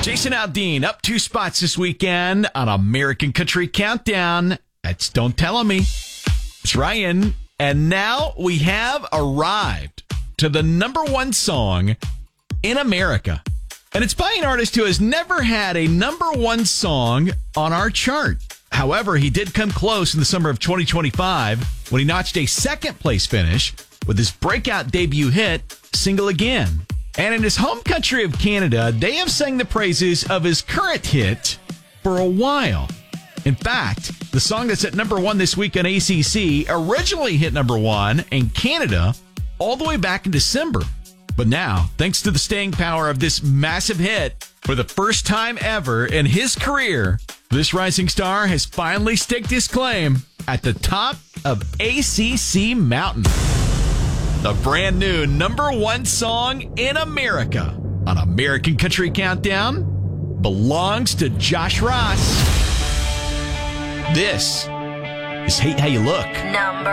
Jason Aldean up 2 spots this weekend on American Country Countdown. That's Don't Tell Me. It's Ryan. And now we have arrived to the number 1 song in America. And it's by an artist who has never had a number 1 song on our chart. However, he did come close in the summer of 2025 when he notched a second-place finish with his breakout debut hit, Single Again. And in his home country of Canada, they have sang the praises of his current hit for a while. In fact, the song that's at number 1 this week on ACC originally hit number 1 in Canada all the way back in December. But now, thanks to the staying power of this massive hit, for the first time ever in his career, this rising star has finally staked his claim at the top of ACC Mountain. The brand new number 1 song in America on American Country Countdown belongs to Josh Ross. This is Hate How You Look. Number